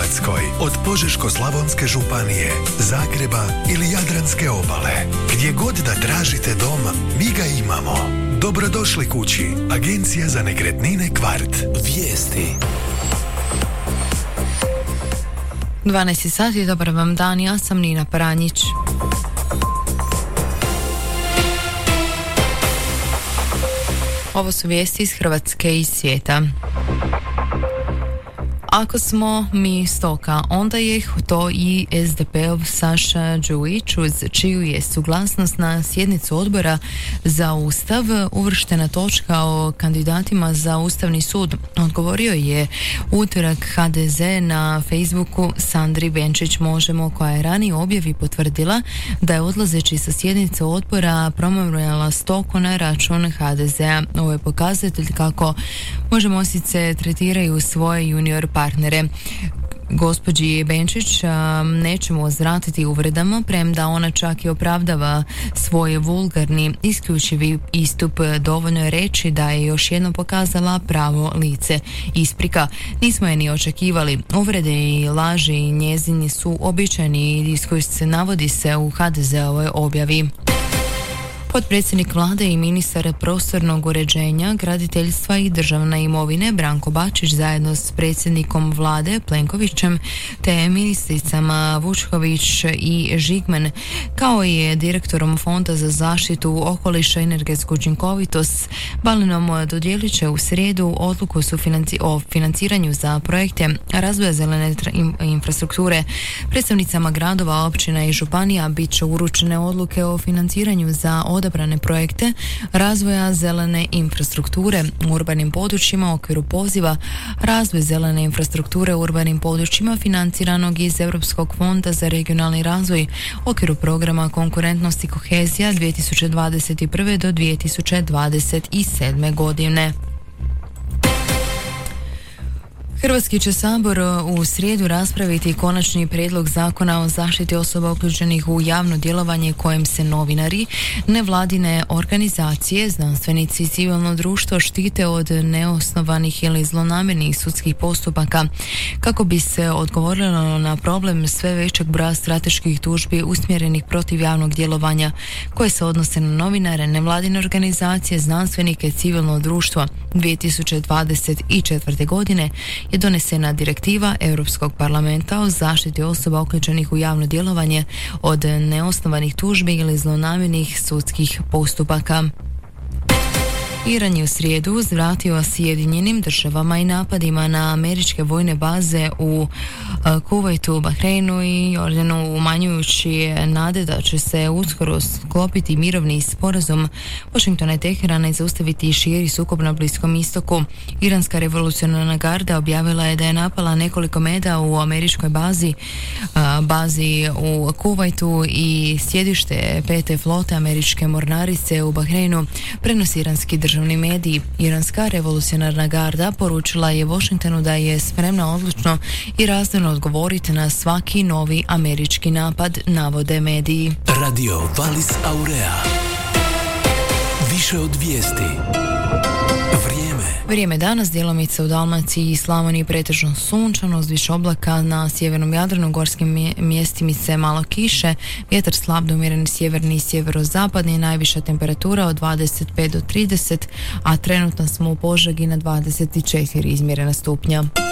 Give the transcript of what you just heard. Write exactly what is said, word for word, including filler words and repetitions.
Hrvatskoj, od Požeško-slavonske županije, Zagreba ili Jadranske obale. Gdje god da tražite dom, mi ga imamo. Dobrodošli kući. Agencija za nekretnine Kvart. Vijesti. dvanaest sati, dobar vam dan, ja sam Nina Paranjić. Ovo su vijesti iz Hrvatske i svijeta. Ako smo mi stoka, onda je to i es de pe-ov Saša Đujić, uz čiju je suglasnost na sjednicu odbora za Ustav uvrštena točka o kandidatima za Ustavni sud. Odgovorio je utorak ha de ze na Facebooku Sandri Benčić Možemo, koja je ranije u objavi potvrdila da je odlazeći sa sjednice odbora promovirala stoku na račun ha de zea. Ovo je pokazatelj kako Možemosice tretiraju svoje junior partnere. Gospođi Benčić nećemo uzvratiti uvredama, premda ona čak i opravdava svoj vulgarni, isključivi istup. Dovoljno je reći da je još jednom pokazala pravo lice. Isprika, nismo je ni očekivali. Uvrede i laži njezini su običajni diskurs, navodi se u ha de zeovoj objavi. Potpredsjednik vlade i ministar prostornog uređenja, graditeljstva i državne imovine Branko Bačić zajedno s predsjednikom vlade Plenkovićem te ministricama Vučković i Žigman, kao i direktorom Fonda za zaštitu okoliša i energetsku učinkovitost Balinom, dodijelit će u srijedu odluku o financiranju za projekte razvoja zelene infrastrukture. Predstavnicama gradova, općina i županija bit će uručene odluke o financiranju za odabrane projekte razvoja zelene infrastrukture u urbanim područjima u okviru poziva razvoj zelene infrastrukture u urbanim područjima financiranog iz Europskog fonda za regionalni razvoj u okviru programa konkurentnost i kohezija dvije tisuće dvadeset prve do dvije tisuće dvadeset sedme godine. Hrvatski će sabor u srijedu raspraviti konačni prijedlog zakona o zaštiti osoba uključenih u javno djelovanje kojim se novinari, nevladine organizacije, znanstvenici i civilno društvo štite od neosnovanih ili zlonamjernih sudskih postupaka, kako bi se odgovorilo na problem sve većeg broja strateških tužbi usmjerenih protiv javnog djelovanja koje se odnose na novinare, nevladine organizacije, znanstvenike, civilno društvo. dvije tisuće dvadeset četvrte godine je donesena direktiva Europskog parlamenta o zaštiti osoba uključenih u javno djelovanje od neosnovanih tužbi ili zlonamjernih sudskih postupaka. Iran je u srijedu uzvratio Sjedinjenim državama i napadima na američke vojne baze u Kuvajtu, Bahreinu i Jordanu, umanjujući nade da će se uskoro sklopiti mirovni sporazum Washingtona i Teherana i zaustaviti širi sukob na Bliskom istoku. Iranska revolucionarna garda objavila je da je napala nekoliko meda u američkoj bazi, bazi u Kuvajtu i sjedište pete flote američke mornarice u Bahreinu, prenosi iranski državni mediji. Iranska revolucionarna garda poručila je Washingtonu da je spremna odlučno i razdorno odgovoriti na svaki novi američki napad, navode mediji. Radio Valis Aurea. Više od vijesti. Vrijeme. Vrijeme danas, djelomice u Dalmaciji i Slavoniji pretežno sunčano, uz više oblaka, na sjevernom Jadranu, gorskim mjestimice malo kiše, vjetar slab do umjereni sjeverni i sjeverozapadni, najviša temperatura od dvadeset pet do trideset, a trenutno smo u Požegi na dvadeset četiri izmjerena stupnja.